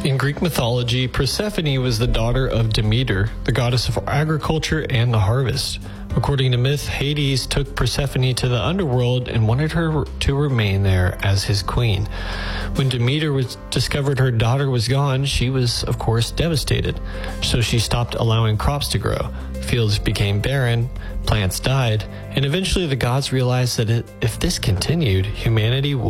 In Greek mythology, Persephone was the daughter of Demeter, the goddess of agriculture and the harvest. According to myth, Hades took Persephone to the underworld and wanted her to remain there as his queen. When Demeter discovered her daughter was gone, she was, of course, devastated. So she stopped allowing crops to grow. Fields became barren, plants died, and eventually the gods realized that if this continued, humanity would